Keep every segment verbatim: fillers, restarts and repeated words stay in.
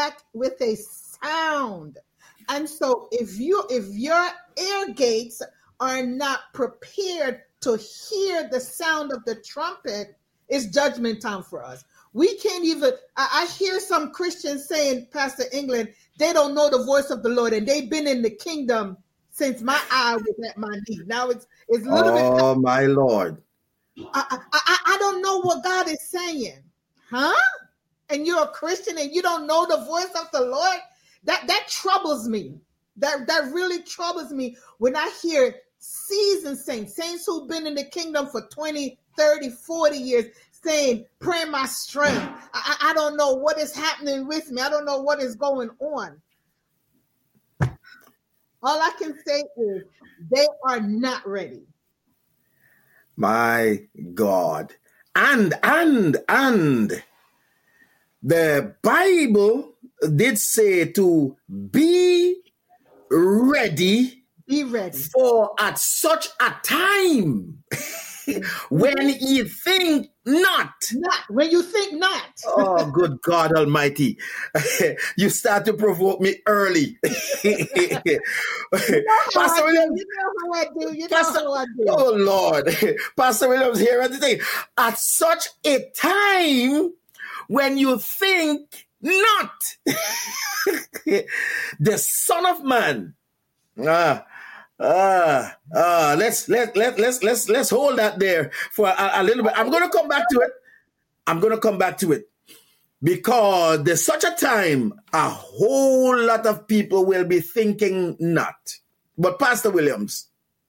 back with a sound. And so if you if your ear gates are not prepared to hear the sound of the trumpet, it's judgment time for us. We can't even, I, I hear some Christians saying, Pastor England, they don't know the voice of the Lord, and they've been in the kingdom since my eye was at my knee. Now it's it's a little oh, bit. Oh my Lord. I, I, I don't know what God is saying. Huh? And you're a Christian and you don't know the voice of the Lord? That that troubles me. That that really troubles me when I hear seasoned saints, saints who've been in the kingdom for twenty, thirty, forty years, saying, pray my strength. I, I don't know what is happening with me. I don't know what is going on. All I can say is they are not ready. My God. And, and, and the Bible did say to be ready, be ready for at such a time when you think not. Not when you think not. Oh, good God Almighty. You start to provoke me early. You know Pastor how Williams. You know how I do. You Pastor, know how I do. Oh, Lord. Pastor Williams here at the thing. At such a time when you think not. The Son of Man. Ah. Ah, ah, let's let let let's let's let's hold that there for a, a little bit. I'm going to come back to it. I'm going to come back to it because there's such a time a whole lot of people will be thinking not. But Pastor Williams,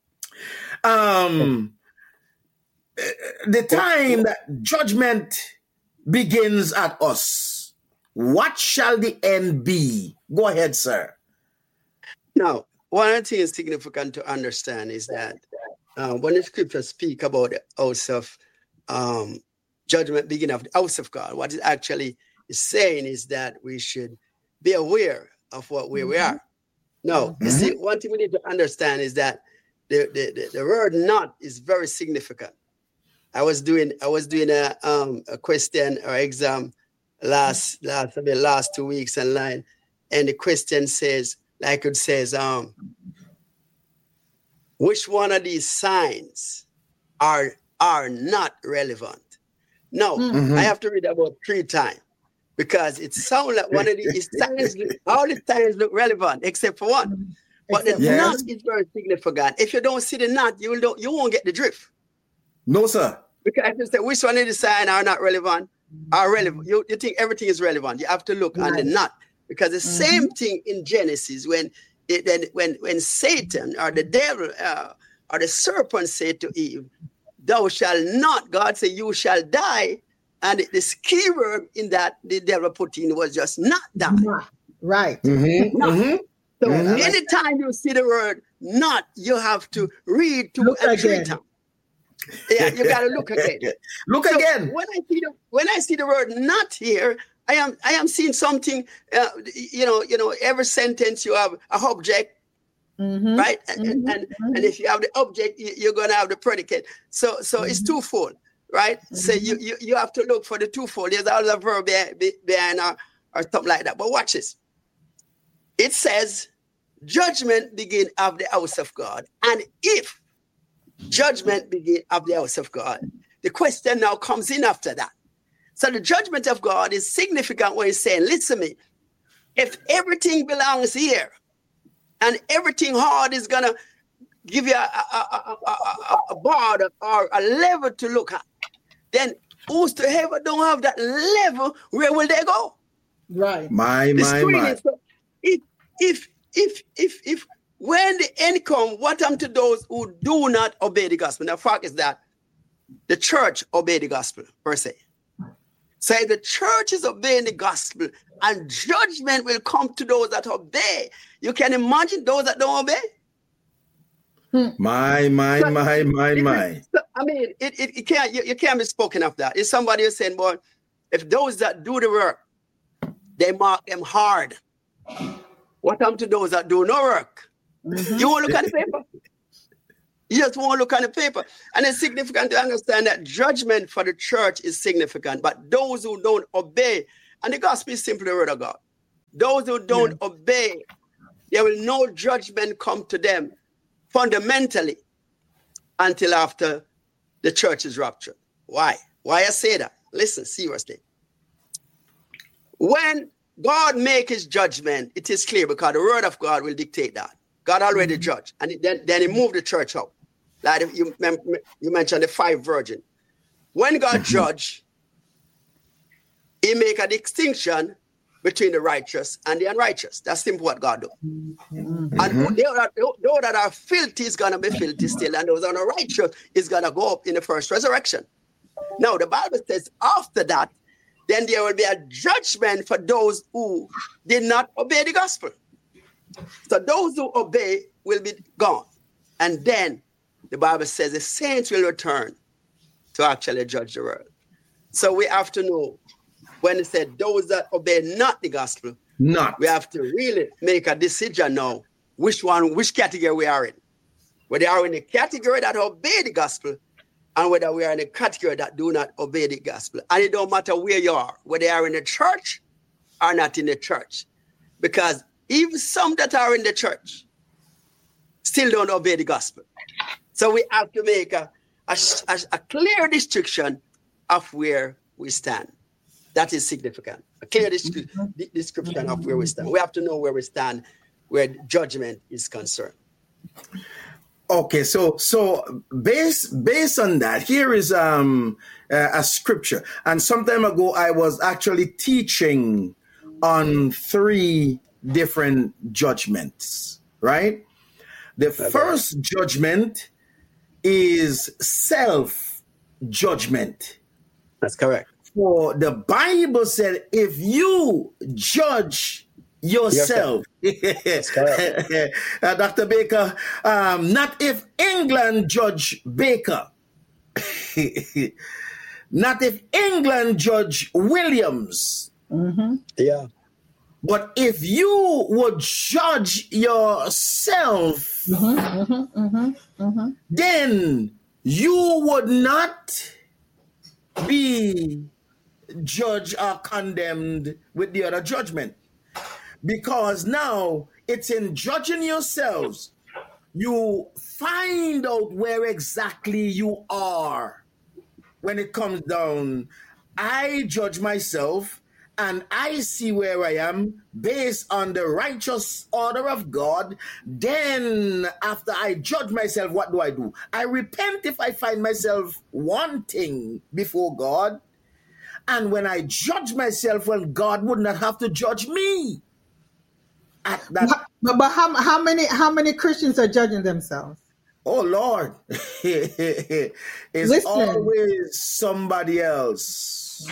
um, the time that judgment begins at us, what shall the end be? Go ahead, sir. Now, one of the things significant to understand is that uh, when the scriptures speak about the house of um, judgment beginning of the house of God, what it actually is saying is that we should be aware of what where mm-hmm. we are. Now, mm-hmm. you see, one thing we need to understand is that the, the, the, the word not is very significant. I was doing I was doing a um, a question or exam last last I mean, last two weeks online, and the question says, like it says, um, which one of these signs are are not relevant? No, mm-hmm. I have to read about three times because it sounds like one of these signs, all the signs look relevant except for one. But the yes. not is very significant. If you don't see the not, you will you won't get the drift. No, sir. Because if you say which one of these signs are not relevant, are relevant. You, you think everything is relevant. You have to look right. at the not. Because the mm-hmm. same thing in Genesis, when it, when, when when Satan or the devil uh, or the serpent said to Eve, thou shalt not, God said, you shall die. And the key word in that the devil put in was just not die. Right. Mm-hmm. Not. Mm-hmm. So mm-hmm. anytime you see the word not, you have to read two look and three times. Yeah, you got to look again. Look so again. When I see the when I see the word not here, I am I am seeing something, uh, you know, you know, every sentence you have a object, mm-hmm. right? And, mm-hmm. and and if you have the object, you're going to have the predicate. So so mm-hmm. it's twofold, right? Mm-hmm. So you, you you have to look for the twofold. There's always a verb behind or, or something like that. But watch this. It says, judgment begin of the house of God. And if judgment begin of the house of God, the question now comes in after that. So the judgment of God is significant when he's saying, listen to me, if everything belongs here and everything hard is going to give you a, a, a, a, a bar or a level to look at, then who's to ever don't have that level, where will they go? Right. My, my, my. Is, so if, if, if, if, if, when the end come, what happened to those who do not obey the gospel? The fact is that the church obey the gospel, per se. So the church is obeying the gospel and judgment will come to those that obey. You can imagine those that don't obey? Hmm. My, my, so, my, my, my. So, I mean, it, it, it can't, you, you can't be spoken of that. If somebody is saying, boy, if those that do the work, they mark them hard. What happened to those that do no work? Mm-hmm. You won't look at the paper. You just won't look at the paper. And it's significant to understand that judgment for the church is significant, but those who don't obey, and the gospel is simply the word of God. those who don't Yeah. obey, there will no judgment come to them fundamentally until after the church is raptured. Why? Why I say that? Listen, seriously. When God make his judgment, it is clear because the word of God will dictate that. God already mm-hmm. judged. And then, then he moved the church out. Like you, you mentioned the five virgins. When God mm-hmm. judged, he make a distinction between the righteous and the unrighteous. That's simple what God do. Mm-hmm. And those that, those that are filthy is going to be filthy still, and those that are righteous is going to go up in the first resurrection. Now, the Bible says after that, then there will be a judgment for those who did not obey the gospel. So those who obey will be gone. And then the Bible says the saints will return to actually judge the world. So we have to know when it said those that obey not the gospel, not. we have to really make a decision now which one, which category we are in. Whether we are in the category that obey the gospel and whether we are in a category that do not obey the gospel. And it don't matter where you are, whether you are in the church or not in the church. Because even some that are in the church still don't obey the gospel. So we have to make a, a, a, a clear description of where we stand. That is significant. A clear descri- description of where we stand. We have to know where we stand, where judgment is concerned. Okay, so so based based on that, here is um uh, a scripture. And some time ago, I was actually teaching on three different judgments. Right, the okay. first judgment is self judgment. That's correct. For the Bible said, if you judge yourself, uh, Doctor Baker, um, not if England judge Baker, not if England judge Williams, mm-hmm. yeah, but if you would judge yourself, mm-hmm, mm-hmm, mm-hmm, mm-hmm. then you would not be judged or condemned with the other judgment. Because now it's in judging yourselves, you find out where exactly you are. When it comes down, I judge myself and I see where I am based on the righteous order of God. Then after I judge myself, what do I do? I repent if I find myself wanting before God. And when I judge myself, well, God would not have to judge me. At that. But, but how, how many how many Christians are judging themselves? Oh, Lord. It's Listen. always somebody else.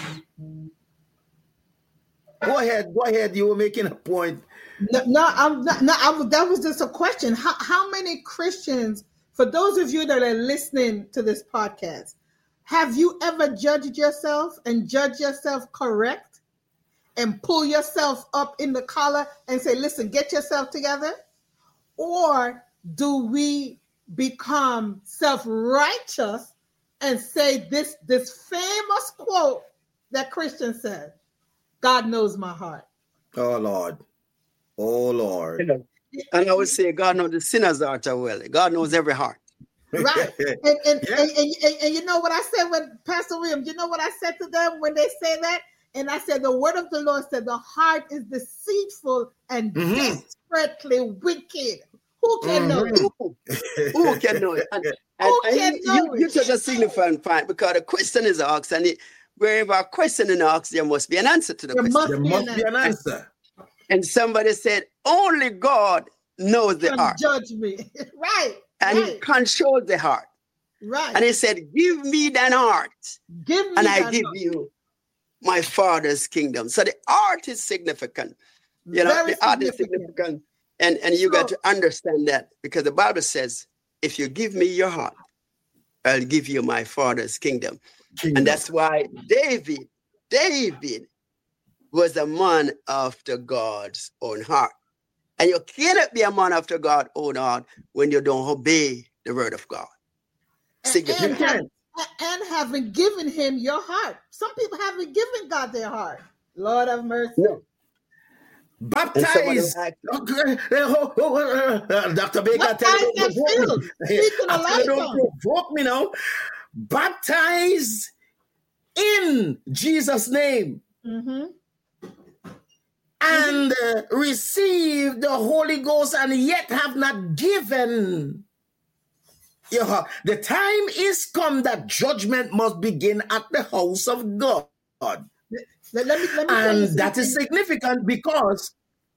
Go ahead. Go ahead. You were making a point. No, no, I'm not, no I'm, that was just a question. How, how many Christians, for those of you that are listening to this podcast, have you ever judged yourself and judged yourself correct and pull yourself up in the collar and say, listen, get yourself together? Or do we become self-righteous and say this, this famous quote that Christian said, God knows my heart? Oh, Lord. Oh, Lord. And I would say God knows the sinner's heart as well. God knows every heart. Right. And and, yeah. and, and, and and you know what I said when Pastor Williams, you know what I said to them when they say that? And I said, the word of the Lord said, the heart is deceitful and mm-hmm. desperately wicked. Who can mm-hmm. know it? Who, who can know it? And, and, Who and can you, know you, it? you touch a signifying point because the question is asked, and it, wherever a question is asked, there must be an answer to the there question. Must there be must be an answer. And somebody said, only God knows the Come heart. Judge me. Right. And right. he controls the heart. Right. And he said, give me that heart. Give me and that I give heart. you my Father's kingdom. So the heart is significant. You know, Very the heart is significant. significant. And, and you So- got to understand that because the Bible says, if you give me your heart, I'll give you my Father's kingdom. Kingdom. And that's why David, David was a man after God's own heart. And you cannot be a man after God's own heart when you don't obey the word of God. And, and, Significant. have, and having given him your heart. Some people haven't given God their heart. Lord have mercy. No. Baptize. Asked, Okay. Oh, oh, uh, uh, Doctor Baker, tell me, don't provoke me. I tell you, don't provoke me now. Baptize in Jesus' name. Mm-hmm. And uh, receive the Holy Ghost and yet have not given. Yeah, the time is come that judgment must begin at the house of God. Let, let me, let me and that is significant because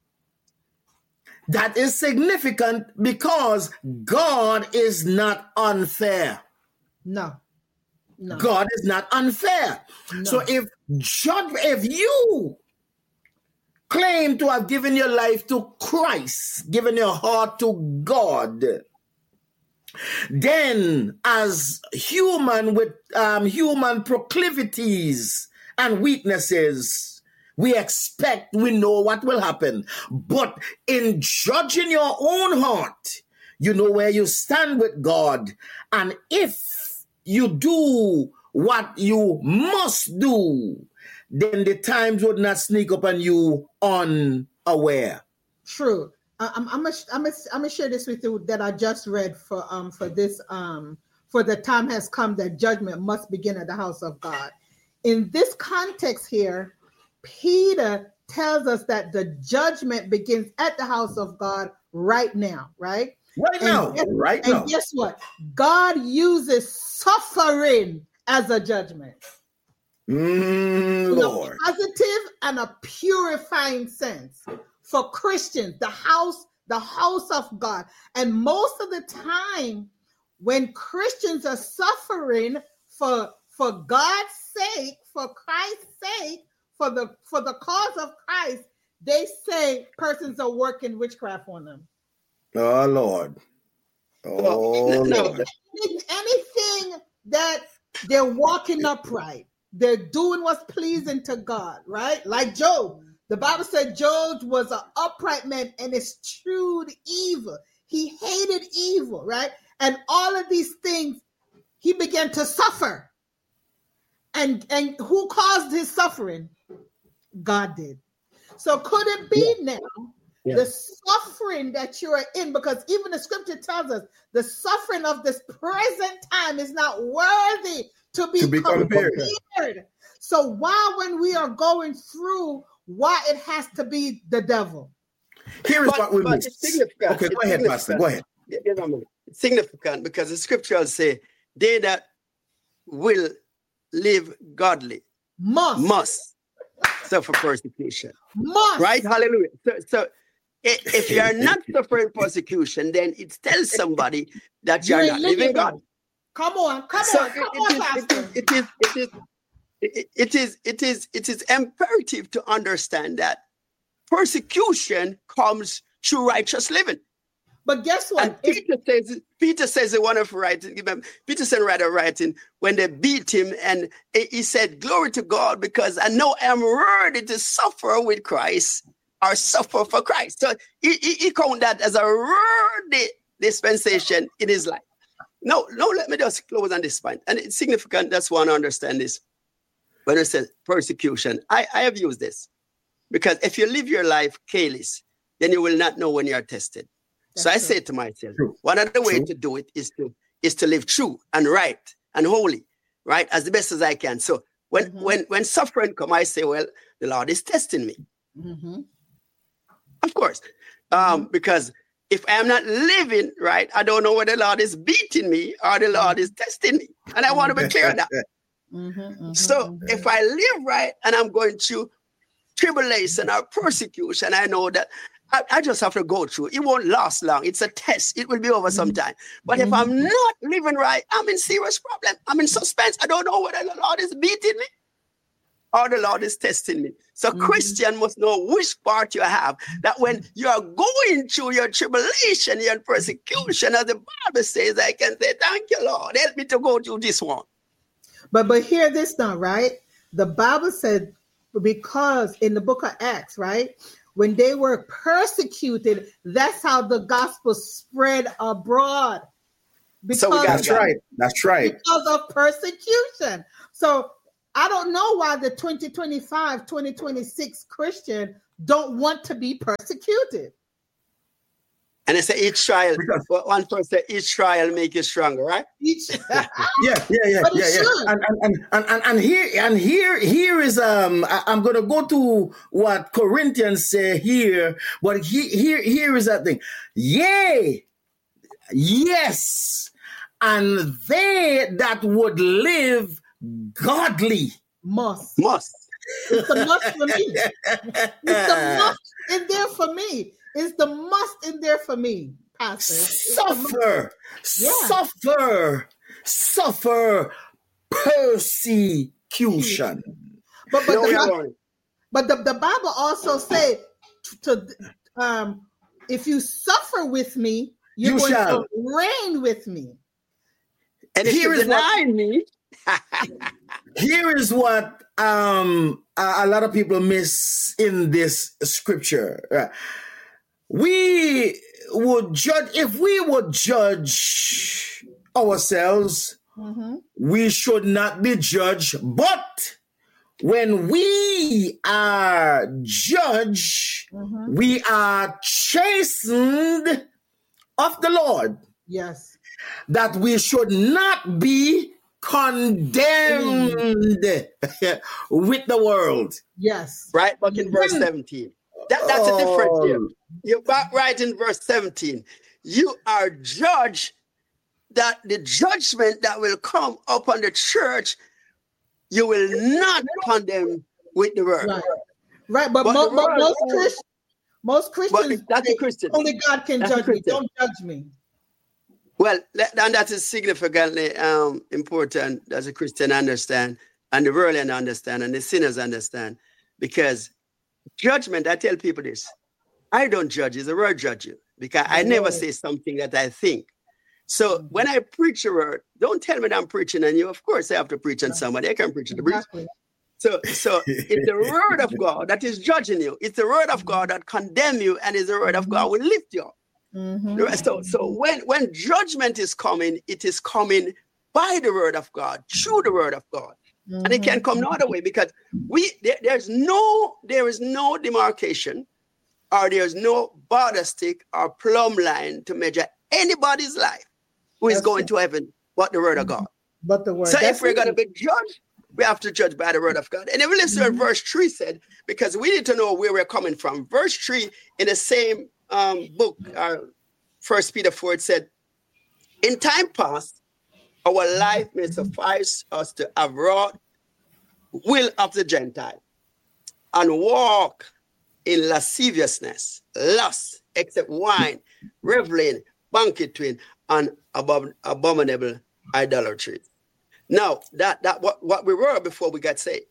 that is significant because God is not unfair. No. No. God is not unfair. No. So if judge, if you claim to have given your life to Christ, given your heart to God, then as human with um, human proclivities and weaknesses, we expect, we know what will happen. But in judging your own heart, you know where you stand with God. And if you do what you must do, then the times would not sneak up on you unaware. True. I, I'm I'm gonna I'm gonna I'm gonna share this with you that I just read for um for this um for the time has come that judgment must begin at the house of God. In this context here, Peter tells us that the judgment begins at the house of God right now, right? Right now, and, right and now. And guess what? God uses suffering as a judgment. Mm, Lord. In a positive and a purifying sense for Christians, the house, the house of God. And most of the time, when Christians are suffering for, for God's sake, for Christ's sake, for the for the cause of Christ, they say persons are working witchcraft on them. Oh Lord. Oh no, Lord. Anything that they're walking upright. They're doing what's pleasing to God, right? Like Job. The Bible said Job was an upright man and eschewed evil. He hated evil, right? And all of these things, he began to suffer. And, and who caused his suffering? God did. So could it be yeah. now yeah. the suffering that you are in? Because even the scripture tells us the suffering of this present time is not worthy to be, to be compared. compared. So why, when we are going through, why it has to be the devil? Here is but, what we miss. Okay, it's go ahead, Pastor. Go ahead. It's significant because the scriptures say, they that will live godly must, must suffer persecution. Must. Right? Hallelujah. So, so if you are not suffering persecution, then it tells somebody that you are not living God. Come on, come so on, come it, on, Pastor. It is, it is, it is, it is, it is, it is imperative to understand that persecution comes through righteous living. But guess what? And Peter says, Peter says in one of writing, Peter said writer writing, when they beat him, and he said, "Glory to God, because I know I'm worthy to suffer with Christ or suffer for Christ." So he, he, he counted that as a worthy dispensation in his life. No, no, let me just close on this point. And it's significant, that's one to understand this. When it says persecution, I, I have used this. Because if you live your life careless, then you will not know when you are tested. That's so I true. say to myself, true. one of the ways to do it is to is to live true and right and holy, right? As the best as I can. So when mm-hmm. when when suffering come, I say, well, the Lord is testing me. Mm-hmm. Of course. Um, mm-hmm. Because if I am not living right, I don't know whether the Lord is beating me or the Lord is testing me. And I want to be clear on that. Mm-hmm, mm-hmm, so mm-hmm. if I live right and I'm going through tribulation or persecution, I know that I, I just have to go through. It won't last long. It's a test. It will be over sometime. But mm-hmm. if I'm not living right, I'm in serious problem. I'm in suspense. I don't know whether the Lord is beating me or the Lord is testing me. So mm-hmm. Christian must know which part you have. That when you are going through your tribulation, your persecution, as the Bible says, I can say, thank you, Lord. Help me to go through this one. But but hear this now, right? The Bible said, because in the book of Acts, right? When they were persecuted, that's how the gospel spread abroad. Because so that's right. That's right. Because of persecution. So I don't know why the twenty twenty-five, twenty twenty-six Christian don't want to be persecuted. And they say each trial, Because- one person, each trial make you stronger, right? Each, yeah, yeah, yeah, But it yeah, yeah. should. And, and, and, and, and, and here and here here is um I, I'm gonna go to what Corinthians say here, but he, here here is that thing. Yea, yes, and they that would live godly. must. Must. It's the must for me. It's the must in there for me. It's the must in there for me, Pastor. It's the must. Suffer, Yeah. suffer, suffer persecution. But but No, the, we Bi- are- but the, the Bible also say to, to um if you suffer with me, you're You going shall. to reign with me. and if Here you is what- deny me, Here is what um, a, a lot of people miss in this scripture. Uh, We would judge, if we would judge ourselves, Mhm. we should not be judged. But when we are judged, Mhm. we are chastened of the Lord, Yes. that we should not be condemned with the world. Yes. right back in verse When- seventeen. That, that's a difference here. Oh. You're back right in verse seventeen. You are judged that the judgment that will come upon the church, you will not condemn with the word. Right. Right. But, But mo- the mo- word- most Christians, most Christians, that's a say, Christian. only God can That's a judge me. Christian. Don't judge me. Well, that- and that is significantly um, important as a Christian understand, and the world understand, and the sinners understand. Because judgment, I tell people this, I don't judge you, the word judge you. Because I The never word. say something that I think. So Mhm. when I preach a word, don't tell me that I'm preaching on you. Of course, I have to preach on somebody. I can preach on the breeze. Exactly. So, so it's the word of God that is judging you. It's the word of God that condemn you, and it's the word of God will lift you up. Mhm. So, so when, when judgment is coming, it is coming by the word of God, through the word of God. And it Mhm. can't come no other way, because we there, there's no there is no demarcation, or there's no border stick or plumb line to measure anybody's life who is That's going it. to heaven but the word of God. But the word. So That's if we're it. going to be judged, we have to judge by the word of God. And if we listen to Mhm. verse three said, because we need to know where we're coming from. Verse three in the same um, book, uh, First Peter four, it said, in time past, our life may suffice us to have wrought will of the Gentile and walk in lasciviousness, lust, except wine, reveling, banqueting, and abom- abominable idolatry. Now, that that what, what we were before we got saved.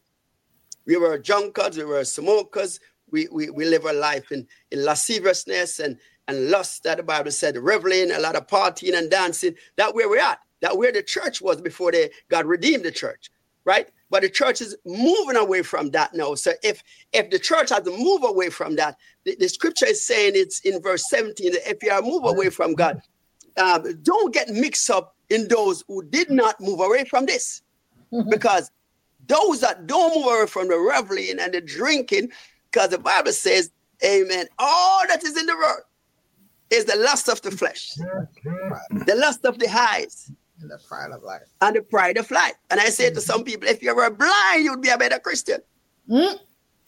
We were drunkards, we were smokers, we we, we live our life in, in lasciviousness and, and lust, that the Bible said, reveling, a lot of partying and dancing. That's where we're at. That's where the church was before they God redeemed the church, right? But the church is moving away from that now. So if if the church has to move away from that, the, the scripture is saying it's in verse seventeen, that if you are move away from God, um, don't get mixed up in those who did not move away from this. Mhm. Because those that don't move away from the reveling and the drinking, because the Bible says, amen, all that is in the world is the lust of the flesh, the lust of the eyes, In the pride of life. and the pride of life. And I say to some people, if you were blind, you'd be a better Christian. Mm.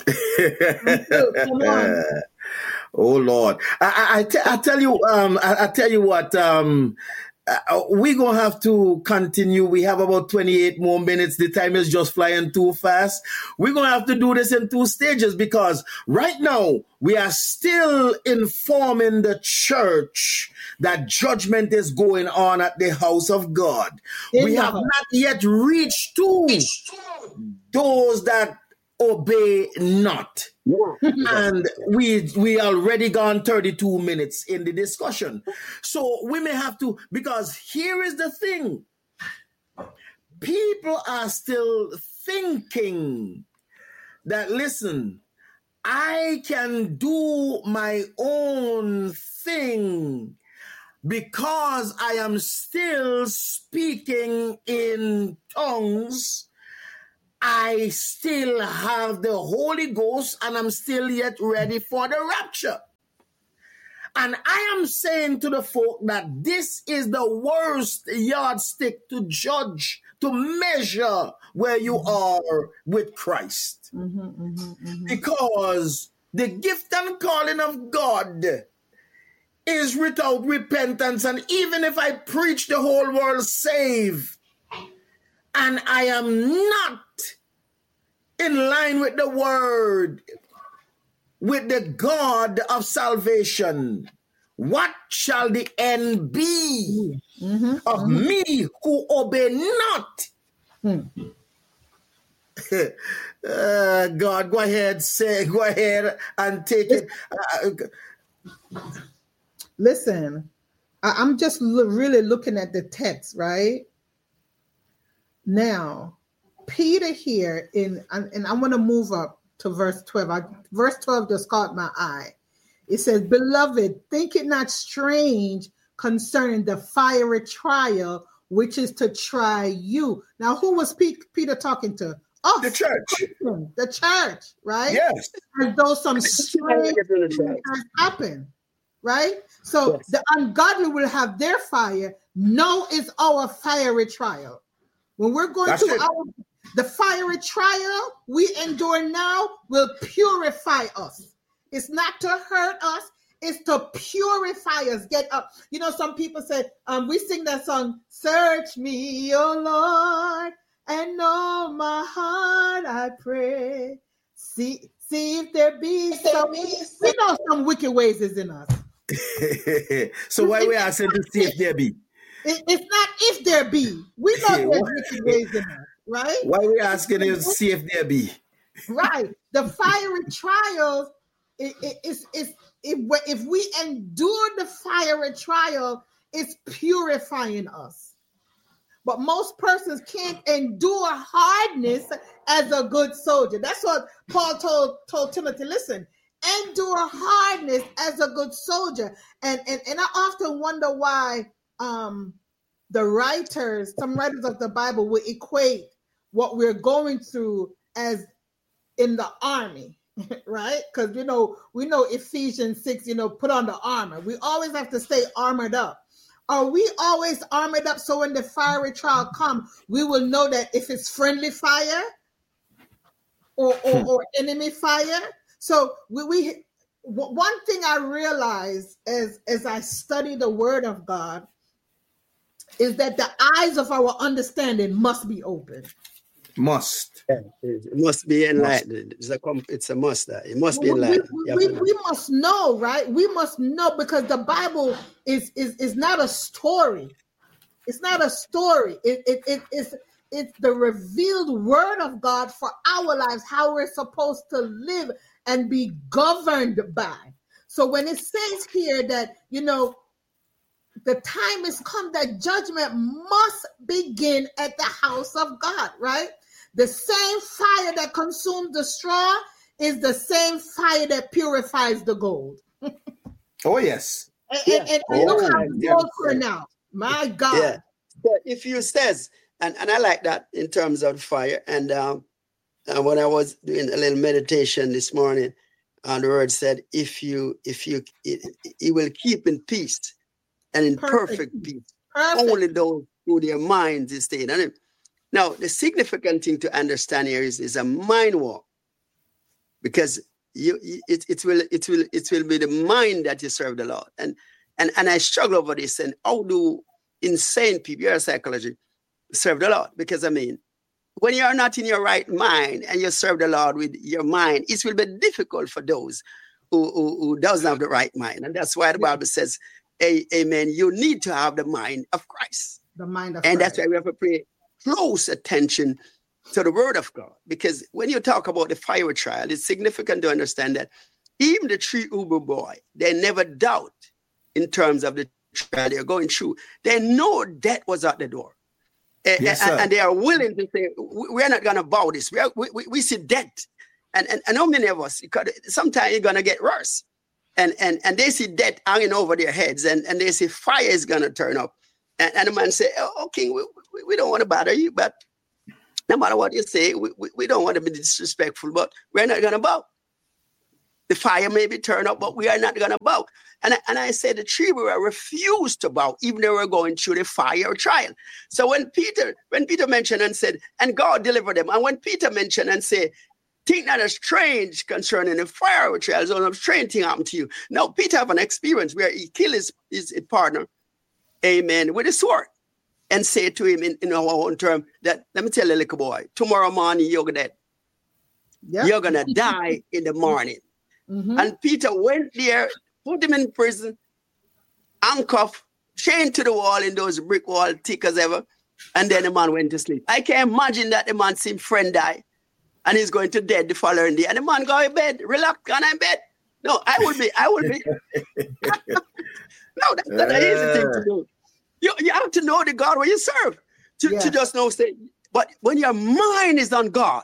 Come on. Oh Lord, I, I, I, te- I tell you, um, I, I tell you what, um, uh, we're gonna have to continue. We have about twenty-eight more minutes. The time is just flying too fast. We're gonna have to do this in two stages, because right now we are still informing the church that judgment is going on at the house of God. In we the have house. not yet reached to those that obey not. And we we already gone thirty-two minutes in the discussion. So we may have to, because here is the thing. People are still thinking that, listen, I can do my own thing because I am still speaking in tongues. I still have the Holy Ghost and I'm still yet ready for the rapture. And I am saying to the folk that this is the worst yardstick to judge, to measure where you are with Christ. Mm-hmm, mm-hmm, mm-hmm. Because the gift and calling of God is without repentance. And even if I preach the whole world saved, and I am not in line with the word, with the God of salvation, what shall the end be mm-hmm, of mm-hmm. me who obey not? Mm. uh, God, go ahead, say, go ahead and take it. Uh, Listen, I'm just lo- really looking at the text, right? Now, Peter here in, and, and I want to move up to verse twelve. I, verse twelve just caught my eye. It says, "Beloved, think it not strange concerning the fiery trial, which is to try you." Now, who was P- Peter talking to? Oh, the church. The church, right? Yes. As though some strange thing has happened, right? So yes. The ungodly will have their fire. No is our fiery trial. When we're going That's through it. our the fiery trial we endure now will purify us. It's not to hurt us, it's to purify us. Get up. You know, some people say, um, we sing that song, "Search me, O Lord, and know my heart, I pray. See, see if there be some, we know some wicked ways is in us." So why we asking to see if there be? It, it's not if there be. We know there's wicked ways in us, right? Why we asking to see if there be? Right. The fiery trials, it, it, it's, it's, it, if we endure the fiery trial, it's purifying us. But most persons can't endure hardness as a good soldier. That's what Paul told, told Timothy. Listen, endure hardness as a good soldier. And, and, and I often wonder why um, the writers, some writers of the Bible, will equate what we're going through as in the army, right? Because, you know, we know Ephesians six, you know, put on the armor. We always have to stay armored up. Are we always armored up so when the fiery trial comes, we will know that if it's friendly fire or, or, or enemy fire? So we, we one thing I realized as, as I study the word of God is that the eyes of our understanding must be open. Must. Yeah, it must be enlightened. Must. It's a it's a must. It must be enlightened. We, we, we, we must know, right? We must know because the Bible is is, is not a story. It's not a story. It, it, it, it's, it's the revealed word of God for our lives, how we're supposed to live and be governed by. So when it says here that, you know, the time has come that judgment must begin at the house of God, right? The same fire that consumes the straw is the same fire that purifies the gold. Oh, yes. And, yeah. and, and oh, look how gold turned out. My God. Yeah. So if you says, and, and I like that in terms of fire. And, um, and when I was doing a little meditation this morning, and the word said, if you, if you, it, it will keep in peace and in perfect, perfect peace. Perfect. Only those who their minds is stayed on him. Now, the significant thing to understand here is, is a mind walk, because you it, it will it will it will be the mind that you serve the Lord. And and and I struggle over this. And how do insane people, your psychology, serve the Lord? Because I mean, when you are not in your right mind and you serve the Lord with your mind, it will be difficult for those who who, who doesn't have the right mind. And that's why the Bible says, amen, you need to have the mind of Christ. The mind of and Christ. That's why we have to pray close attention to the word of God. Because when you talk about the fiery trial, it's significant to understand that even the three Uber boy, they never doubt in terms of the trial they're going through. They know death was at the door. Yes, and, and they are willing to say, we're not going to bow this. We, are, we, we see death. And, and, and how many of us, because sometimes it's going to get worse. And, and, and they see death hanging over their heads, and, and they say fire is going to turn up. And, and the man say, oh, King, we, we, we don't want to bother you, but No matter what you say, we, we, we don't want to be disrespectful, but we're not going to bow. The fire may be turned up, but we are not going to bow. And I, and I said the Hebrews refused to bow, even though we were going through the fire trial. So when Peter, when Peter mentioned and said, and God delivered them, and when Peter mentioned and said, think not as strange concerning the fire trials, or a strange thing happened to you. Now, Peter have an experience where he killed his, his partner, amen, with a sword, and say to him in, in our own term that, let me tell you, little boy, tomorrow morning you're dead. Yep. You're going to die in the morning. Mm-hmm. And Peter went there, put him in prison, handcuffed, chained to the wall in those brick wall, thick as ever, and then the man went to sleep. I can imagine that the man seen friend die, and he's going to dead the following day, and the man go in bed, relax, gone in bed. No, I would be, I would be. No, that's not an easy thing to do. You, you have to know the God where you serve, to, yeah. to just know, say, but when your mind is on God,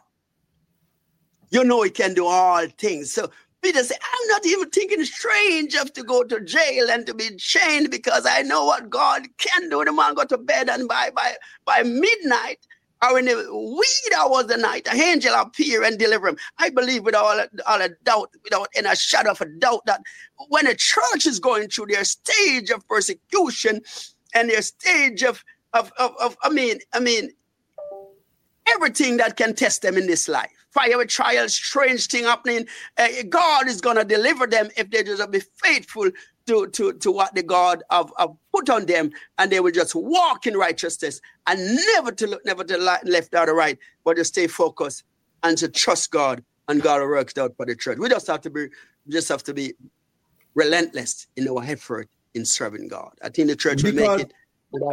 you know he can do all things. So Peter said, I'm not even thinking strange of to go to jail and to be chained, because I know what God can do. The man go to bed, and by by by midnight, or in the wee hours of the night, an angel appear and deliver him. I believe with all, all a doubt, without any shadow of a doubt, that when a church is going through their stage of persecution and their stage of, of, of, of I mean, I mean, everything that can test them in this life, fiery trials, strange thing happening, uh, God is going to deliver them if they just be faithful to, to, to what the God have, have put on them, and they will just walk in righteousness and never to look, never to the left or the right, but to stay focused and to trust God, and God will work it out for the church. We just have to be, we just have to be relentless in our effort in serving God. I think the church because will make it.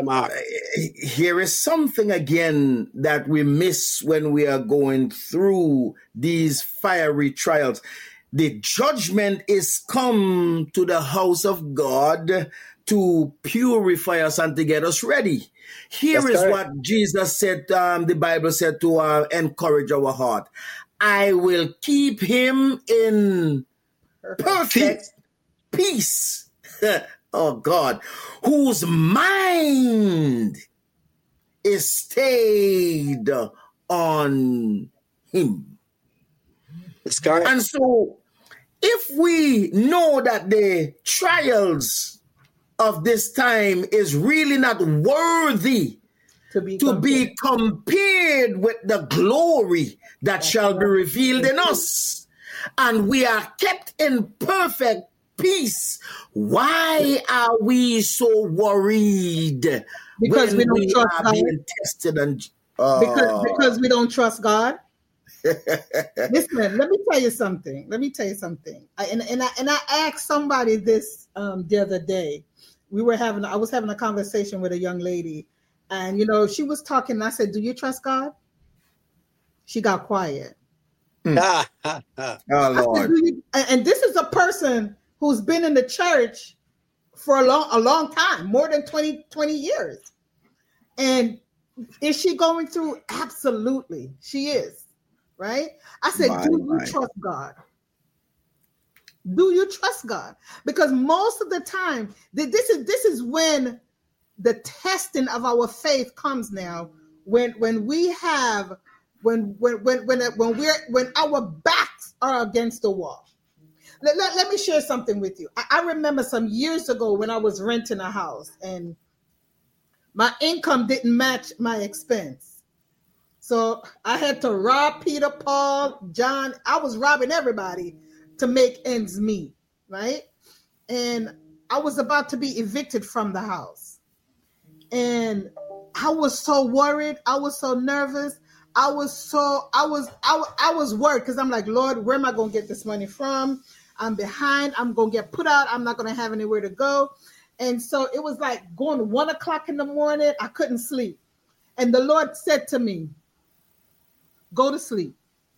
Here is something again that we miss when we are going through these fiery trials. The judgment is come to the house of God to purify us and to get us ready. Here That's is correct. What Jesus said, um, the Bible said, to uh, encourage our heart. I will keep him in perfect peace. Oh God, whose mind is stayed on him. And so if we know that the trials of this time is really not worthy to be, to compared. be compared with the glory that That's shall right. be revealed in us, and we are kept in perfect peace, why are we so worried? Because we don't we trust are God. Being tested and uh... because because we don't trust God. Listen, let me tell you something. Let me tell you something. I, and and I and I asked somebody this um, the other day. We were having I was having a conversation with a young lady, and you know she was talking. And I said, "Do you trust God?" She got quiet. Hmm. Oh Lord! Said, you, and this is a person who's been in the church for a long, a long time, more than twenty, twenty years. And is she going through? Absolutely, she is, right? I said, my, do you my. trust God? Do you trust God? Because most of the time, this is this is when the testing of our faith comes now, when when we have, when when when when, when we're when our backs are against the wall. Let, let, let me share something with you. I, I remember some years ago when I was renting a house and my income didn't match my expense. So I had to rob Peter, Paul, John. I was robbing everybody to make ends meet, right? And I was about to be evicted from the house. And I was so worried. I was so nervous. I was so, I was, I, I was worried because I'm like, Lord, where am I going to get this money from? I'm behind. I'm going to get put out. I'm not going to have anywhere to go. And so it was like going one o'clock in the morning. I couldn't sleep. And the Lord said to me, go to sleep.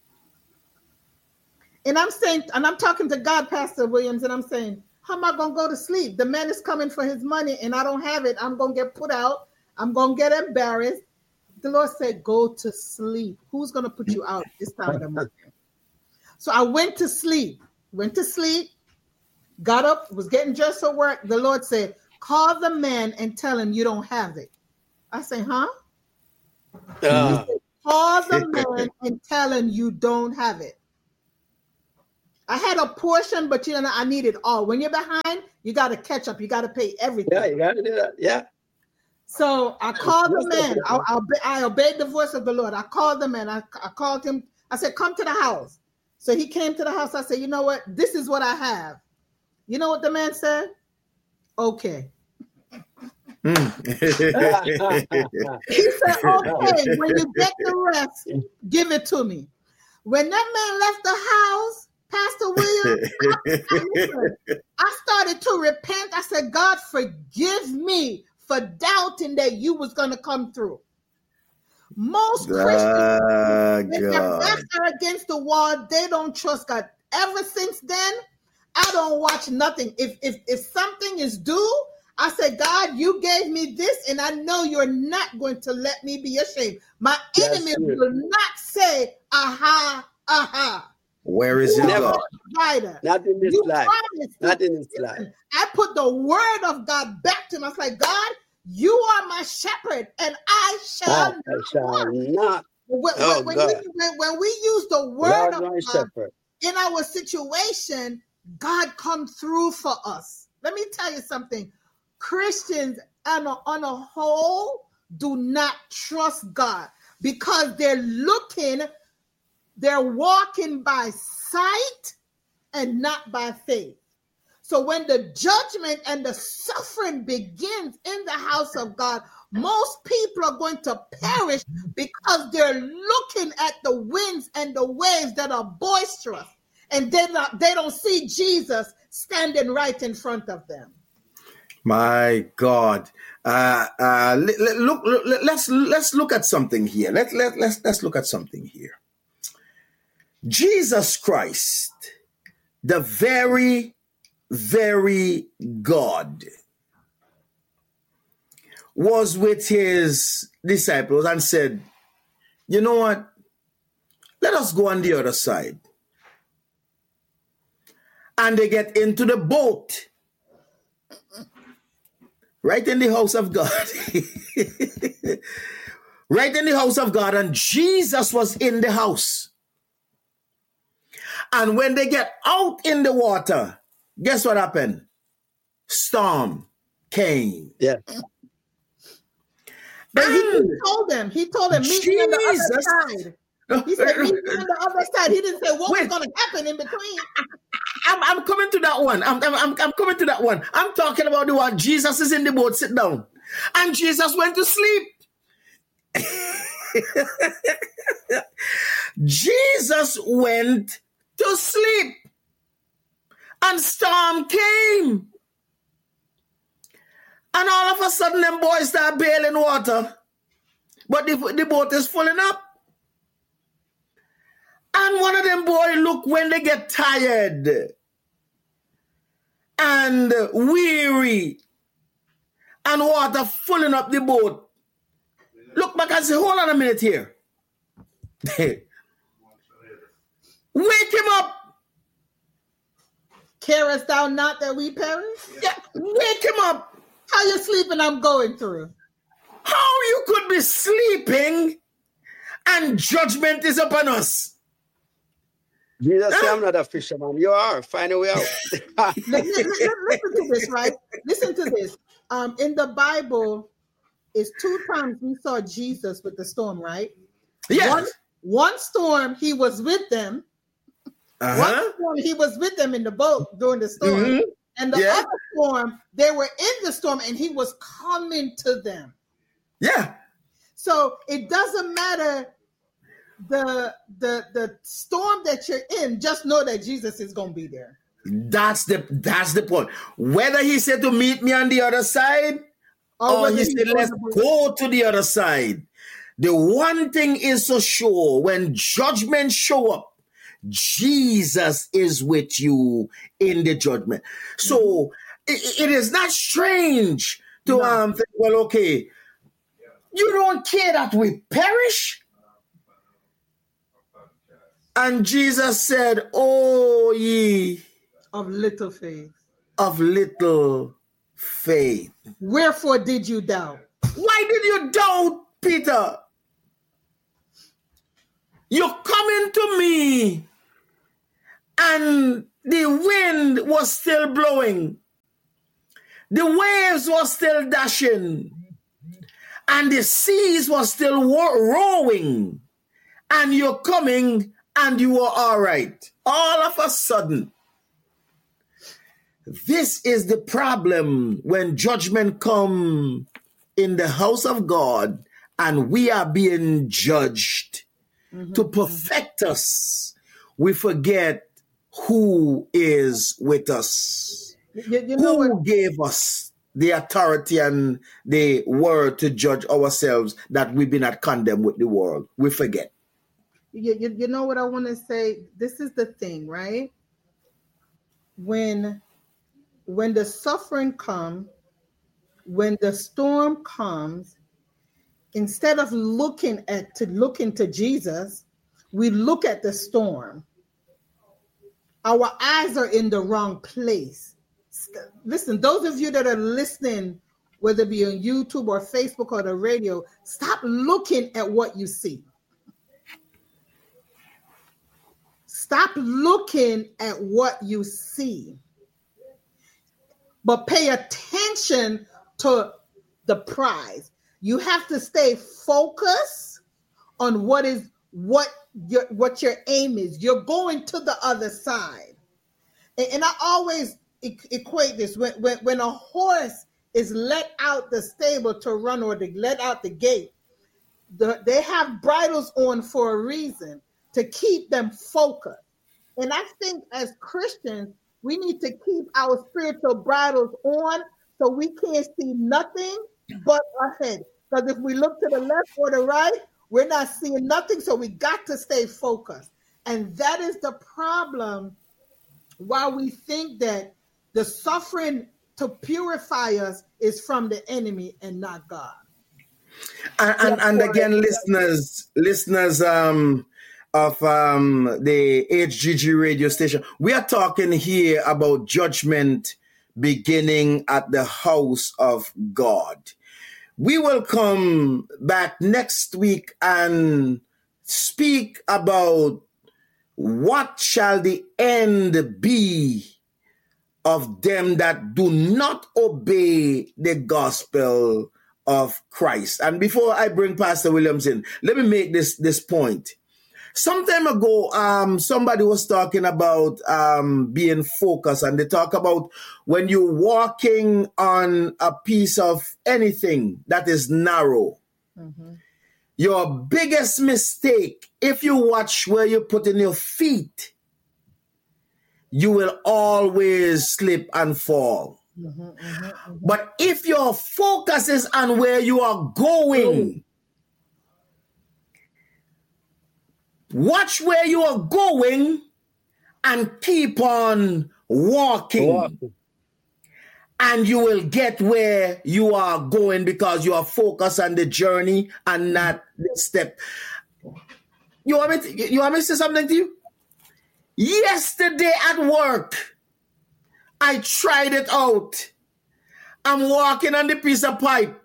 And I'm saying, and I'm talking to God, Pastor Williams, and I'm saying, how am I going to go to sleep? The man is coming for his money and I don't have it. I'm going to get put out. I'm going to get embarrassed. The Lord said, go to sleep. Who's going to put you out this time of the month? So I went to sleep. Went to sleep, got up, was getting dressed for work. The Lord said, call the man and tell him you don't have it. I say, huh? Uh. Call the man and tell him you don't have it. I had a portion, but you know, I need it all. When you're behind, you got to catch up. You got to pay everything. Yeah, you got to do that. Yeah. So I called the man. I, I, I obeyed the voice of the Lord. I called the man. I, I called him. I said, come to the house. So he came to the house. I said, you know what? This is what I have. You know what the man said? Okay. Mm. He said, okay, when you get the rest, give it to me. When that man left the house, Pastor William, I, I started to repent. I said, God, forgive me for doubting that you was going to come through. Most Christians, Ah, when their God. backs are against the wall, they don't trust God. Ever since then, I don't watch nothing. If if if something is due, I say, God, you gave me this, and I know you're not going to let me be ashamed. My That's enemies good. will not say, aha, aha. Where is your Never. God? Rider. Not in this You life. promised to- Not in this life. I put the word of God back to him. I was like, God, you are my shepherd, and I shall I not shall want. not. When, Oh, when, God. we, when, when we use the word Lord, of my God shepherd. in our situation, God come through for us. Let me tell you something. Christians on a, on a whole do not trust God because they're looking, they're walking by sight and not by faith. So when the judgment and the suffering begins in the house of God, most people are going to perish because they're looking at the winds and the waves that are boisterous, and they not, they don't see Jesus standing right in front of them. My God. Uh, uh, let, let- look, look, let's let's look at something here. Let, let, let's, let's look at something here. Jesus Christ, the very, very God, was with his disciples and said, you know what? Let us go on the other side. And they get into the boat. Right in the house of God. Right in the house of God. And Jesus was in the house. And when they get out in the water, guess what happened? Storm came. Yeah. But he, he And told them, he told them, meet me on the Jesus- other side. He said, meet me on the other side. He didn't say what Wait. was going to happen in between. I'm, I'm coming to that one. I'm, I'm, I'm, I'm coming to that one. I'm talking about the one. Jesus is in the boat, sit down. And Jesus went to sleep. Jesus went to sleep. And storm came. And all of a sudden, them boys start bailing water. But the, the boat is filling up. And one of them boys, look, when they get tired and weary and water filling up the boat, look back and say, hold on a minute here. Wake him up. Carest thou not that we perish? Yeah, wake him up. How you sleeping? I'm going through. How you could be sleeping and judgment is upon us? Jesus said, I'm not a fisherman. You are. Find a way out. Listen, listen, listen to this, right? Listen to this. Um, in the Bible, it's two times we saw Jesus with the storm, right? Yes. One, one storm, he was with them. Uh-huh. One storm, he was with them in the boat during the storm. Mhm. And the Yeah. other storm, they were in the storm and he was coming to them. Yeah. So it doesn't matter the the the storm that you're in, just know that Jesus is going to be there. That's the that's the point. Whether he said to meet me on the other side, or whether he he's said going let's to- go to the other side. The one thing is so sure, when judgment show up, Jesus is with you in the judgment. So it, it is not strange to No. um think, well, okay, you don't care that we perish? And Jesus said, oh, ye of little faith. of little faith. Wherefore did you doubt? Why did you doubt, Peter? you're coming to me, and the wind was still blowing. The waves were still dashing. And the seas were still roaring. And you're coming and you are all right. All of a sudden, this is the problem when judgment comes in the house of God and we are being judged. Mm-hmm. To perfect us, we forget who is with us. You, you know who what? gave us the authority and the word to judge ourselves that we've been at condemn with the world. We forget. You, you, you know what I want to say? This is the thing, right? When, when the suffering comes, when the storm comes, instead of looking at to look into Jesus, we look at the storm. Our eyes are in the wrong place. Listen, those of you that are listening, whether it be on YouTube or Facebook or the radio, stop looking at what you see. Stop looking at what you see. But pay attention to the prize. You have to stay focused on what is what your what your aim is. You're going to the other side. And, and I always equate this when, when when a horse is let out the stable to run or they let out the gate, the, they have bridles on for a reason, to keep them focused. And I think as Christians, we need to keep our spiritual bridles on so we can't see nothing but ahead. Because if we look to the left or the right, we're not seeing nothing. So we got to stay focused. And that is the problem why we think that the suffering to purify us is from the enemy and not God. And, and, and again, listeners, listeners um, of um, the H G G radio station, we are talking here about judgment beginning at the house of God. We will come back next week and speak about what shall the end be of them that do not obey the gospel of Christ. And before I bring Pastor Williams in, let me make this, this point. Some time ago, um, somebody was talking about um, being focused, and they talk about when you're walking on a piece of anything that is narrow, mm-hmm. your biggest mistake, if you watch where you're putting your feet, you will always slip and fall. Mm-hmm, mm-hmm, mm-hmm. But if your focus is on where you are going, watch where you are going and keep on walking. walking. And you will get where you are going because you are focused on the journey and not the step. You want me to, you want me to say something to you? Yesterday at work, I tried it out. I'm walking on the piece of pipe.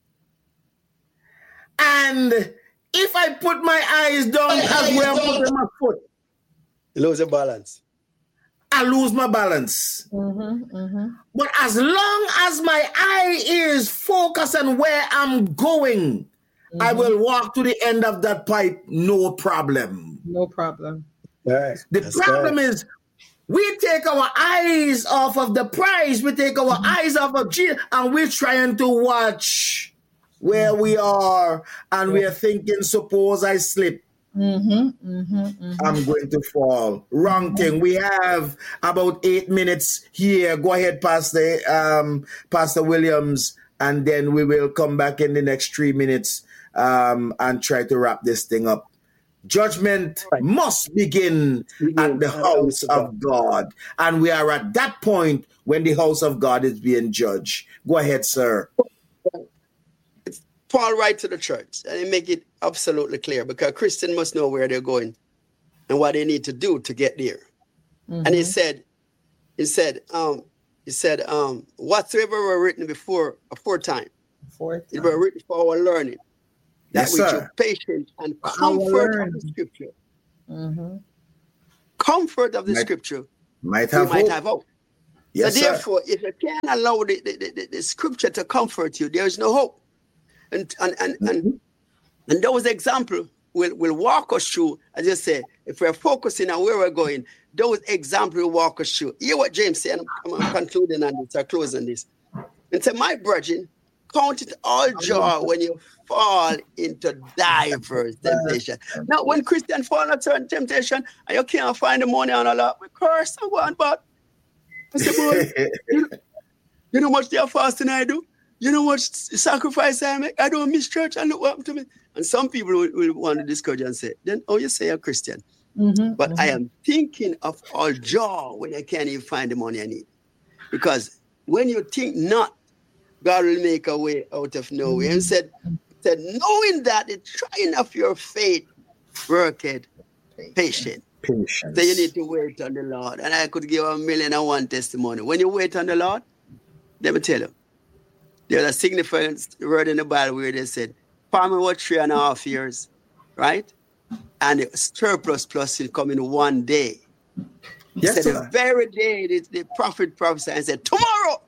And if I put my eyes down as where I'm putting my foot, you lose your balance. I lose my balance. Mm-hmm, mm-hmm. But as long as my eye is focused on where I'm going, mm-hmm. I will walk to the end of that pipe, no problem. No problem. Right. The That's problem good. is we take our eyes off of the prize, we take our mm-hmm. eyes off of Jesus, and we're trying to watch where we are, and we're thinking, suppose I slip. Mm-hmm, mm-hmm, mm-hmm. I'm going to fall. Wrong thing. We have about eight minutes here. Go ahead, Pastor, um, Pastor Williams, and then we will come back in the next three minutes um, and try to wrap this thing up. Judgment right. must begin at the house of God. And we are at that point when the house of God is being judged. Go ahead, sir. Paul writes to the church and he make it absolutely clear because Christians must know where they're going and what they need to do to get there. Mm-hmm. And he said, he said, um, he said, um, whatsoever were written before aforetime, it were written for our learning, that yes, we should patience and comfort of the scripture Mm-hmm. Comfort of the Might- scripture, Might you have might hope. have hope. Yes, so sir. therefore, if you can't allow the, the, the, the scripture to comfort you, there is no hope. And and and Mhm. and, and those examples will, will walk us through, as you say, if we're focusing on where we're going, those examples will walk us through. Hear what James said, I'm, I'm concluding on this, or closing this. And say, my brethren, count it all joy when you fall into diverse temptation. Now, when Christians fall into certain temptation and you can't find the money and all that, we curse and go on, but I say, boy, you, you know how much their fasting I do? You know what sacrifice I make? I don't miss church and look what happened to me. And some people will, will want to discourage and say, then, oh, you say you're a Christian. Mm-hmm, But mm-hmm. I am thinking of all joy when I can't even find the money I need. Because when you think not, God will make a way out of no way. And said, said, knowing that the trying of your faith worketh patient. Patience. So you need to wait on the Lord. And I could give a million and one testimony. When you wait on the Lord, let me tell you, there's a significant word in the Bible where they said, farming was three and a half years, right? And the surplus plus will come in one day. Yes, He said, sir. the very day the, the prophet prophesied and said, tomorrow,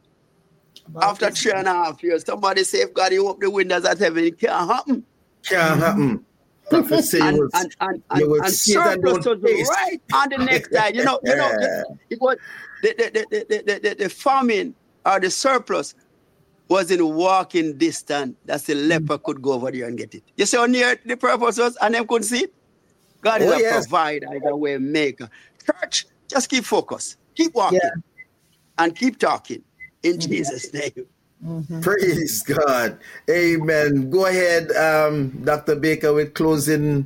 after three and a half years, somebody say, if God, you open the windows of heaven, it can't happen. Can't happen. Prophecy And, was, and, and, you and, will and see it and surplus don't was taste. right on the next side. You know, you know, Yeah. it was the, the, the, the, the, the, the famine or the surplus was in walking distance. That's the leper could go over there and get it. You see how near the purpose was and them couldn't see it? God is Oh, a yes. provider, he's a way maker. Church, just keep focused, keep walking, Yeah. and keep talking in Jesus' name. Mm-hmm. Praise God. Amen. Go ahead, um, Doctor Baker, with closing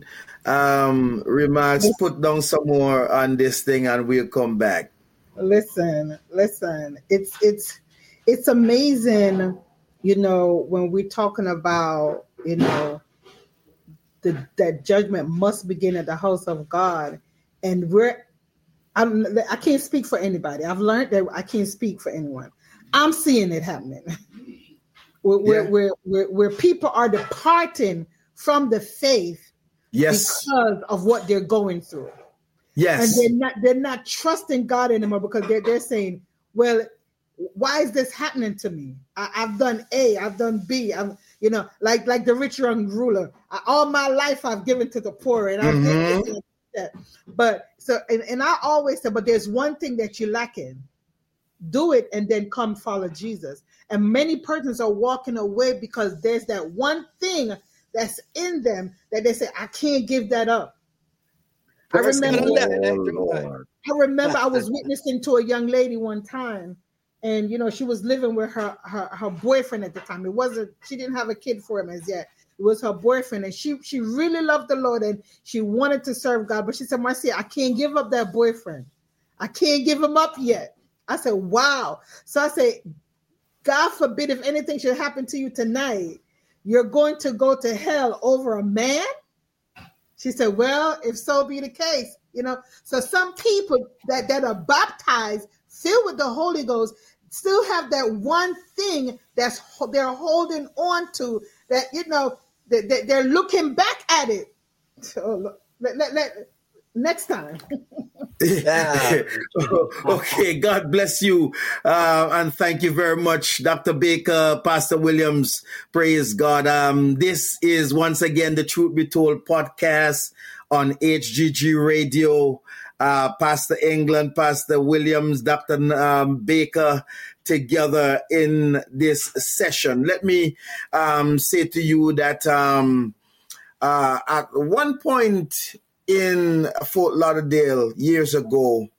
um, remarks. Put down some more on this thing and we'll come back. Listen, listen. It's it's it's amazing, you know, when we're talking about, you know, the that judgment must begin at the house of God. And we're I'm I can't speak for anybody. I've learned that I can't speak for anyone. I'm seeing it happening. Where, where, Yeah. where, where, where people are departing from the faith Yes. because of what they're going through. Yes. And they're not they're not trusting God anymore because they're they're saying, well, why is this happening to me? I, I've done A, I've done B, I'm you know, like like the rich young ruler. I, all my life I've given to the poor and I did Mhm. this and that. But so and, and I always say, but there's one thing that you're lacking. Do it and then come follow Jesus. And many persons are walking away because there's that one thing that's in them that they say, I can't give that up. I First remember, thing on Oh, that. Lord. I remember I was witnessing to a young lady one time, and you know, she was living with her, her her boyfriend at the time. It wasn't, she didn't have a kid for him as yet. It was her boyfriend, and she she really loved the Lord and she wanted to serve God. But she said, Marcia, I can't give up that boyfriend. I can't give him up yet. I said, wow. So I say, God forbid if anything should happen to you tonight, you're going to go to hell over a man? She said, well, if so be the case, you know. So some people that, that are baptized, filled with the Holy Ghost, still have that one thing that's they're holding on to, that, you know, that, that they're looking back at it. So let, let, let, next time. Yeah. Okay, God bless you. Uh, and thank you very much, Doctor Baker, Pastor Williams. Praise God. Um, this is once again the Truth Be Told podcast on H G G Radio. Uh, Pastor England, Pastor Williams, Doctor Um, Baker together in this session. Let me um, say to you that um, uh, at one point in Fort Lauderdale years ago,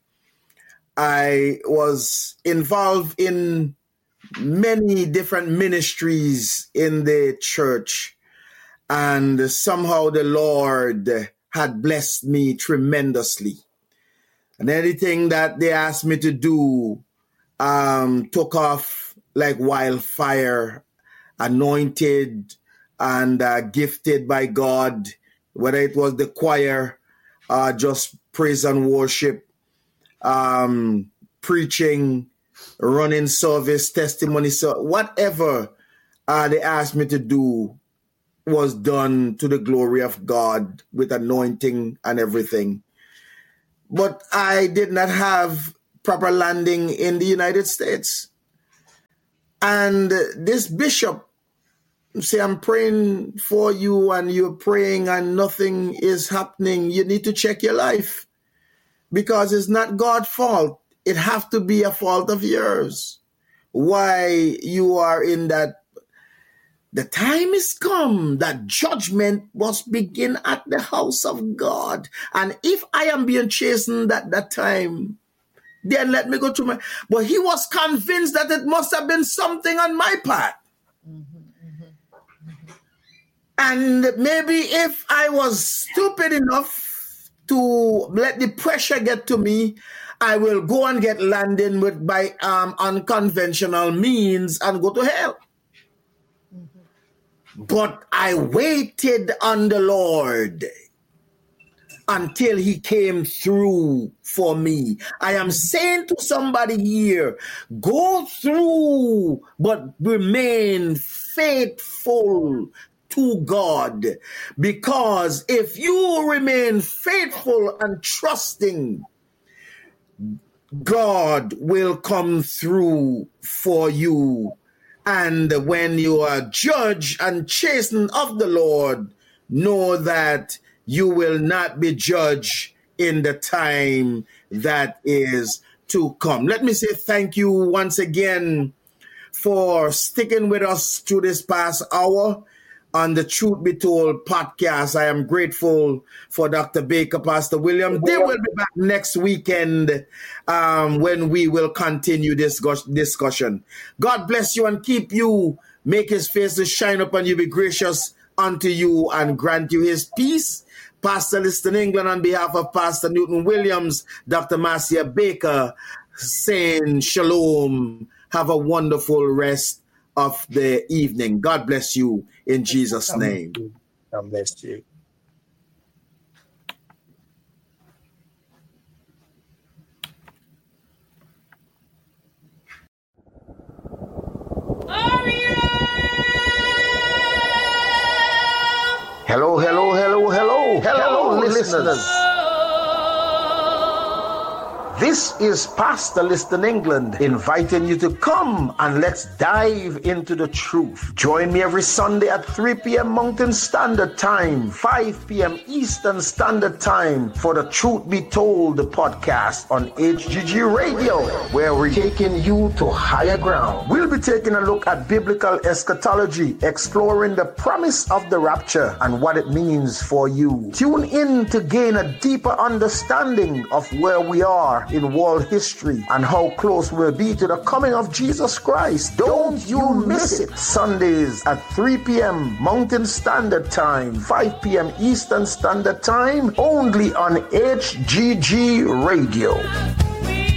I was involved in many different ministries in the church, and somehow the Lord had blessed me tremendously. And anything that they asked me to do um, took off like wildfire, anointed and uh, gifted by God, whether it was the choir, uh, just praise and worship, um, preaching, running service, testimony, so whatever uh, they asked me to do was done to the glory of God with anointing and everything. but I did not have proper landing in the United States. And this bishop say, I'm praying for you and you're praying and nothing is happening. You need to check your life because it's not God's fault. It has to be a fault of yours. Why you are in that. The time is come that judgment must begin at the house of God. And if I am being chastened at that time, then let me go to my... But he was convinced that it must have been something on my part. Mm-hmm, mm-hmm, mm-hmm. And maybe if I was stupid enough to let the pressure get to me, I will go and get landing with by um, unconventional means and go to hell. But I waited on the Lord until he came through for me. I am saying to somebody here, go through, but remain faithful to God. Because if you remain faithful and trusting, God will come through for you. And when you are judged and chastened of the Lord, know that you will not be judged in the time that is to come. Let me say thank you once again for sticking with us through this past hour on the Truth Be Told podcast. I am grateful for Doctor Baker, Pastor William. They will be back next weekend um, when we will continue this discussion. God bless you and keep you. Make his face to shine upon you, be gracious unto you, and grant you his peace. Pastor Liston England, on behalf of Pastor Newton Williams, Doctor Marcia Baker, saying shalom. Have a wonderful rest of the evening. God bless you in Jesus' name. God bless you. Hello, hello, hello, hello, hello, listeners. This is Pastor Liston England inviting you to come and let's dive into the truth. Join me every Sunday at three p.m. Mountain Standard Time, five p.m. Eastern Standard Time for the Truth Be Told podcast on H G G Radio, where we're taking you to higher ground. We'll be taking a look at biblical eschatology, exploring the promise of the rapture and what it means for you. Tune in to gain a deeper understanding of where we are in world history and how close we'll be to the coming of Jesus Christ. Don't you miss it. Sundays at three p.m. Mountain Standard Time, five p.m. Eastern Standard Time, only on H G G Radio.